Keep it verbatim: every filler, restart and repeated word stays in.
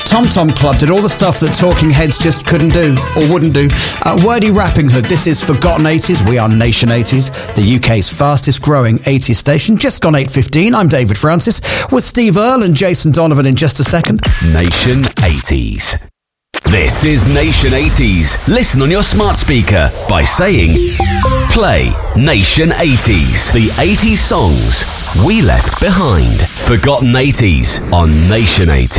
Tom Tom Club did all the stuff that Talking Heads just couldn't do or wouldn't do. Uh, Wordy Rapping Hood, this is Forgotten eighties. We are Nation eighties, the U K's fastest growing eighties station. Just gone eight fifteen. I'm David Francis with Steve Earle and Jason Donovan in just a second. Nation eighties. This is Nation eighties. Listen on your smart speaker by saying, play Nation eighties. The eighties songs we left behind. Forgotten eighties on Nation eighties.